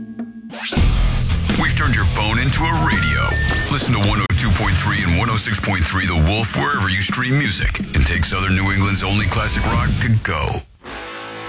We've turned your phone into a radio. Listen to 102.3 and 106.3 The Wolf wherever you stream music and take Southern New England's only classic rock to go.